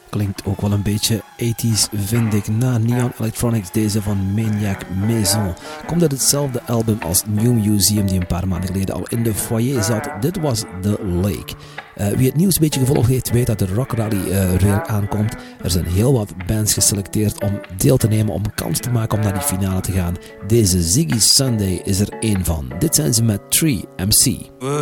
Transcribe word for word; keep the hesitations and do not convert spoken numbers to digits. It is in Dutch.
Klinkt ook wel een beetje eighties, vind ik. Na Neon Electronics, deze van Maniac Maison. Komt uit hetzelfde album als New Museum, die een paar maanden geleden al in de foyer zat. Dit was The Lake. Uh, wie het nieuws een beetje gevolgd heeft, weet dat de Rock Rally uh, rail aankomt. Er zijn heel wat bands geselecteerd om deel te nemen, om kans te maken om naar die finale te gaan. Deze Ziggy Sunday is er één van. Dit zijn ze met three M C.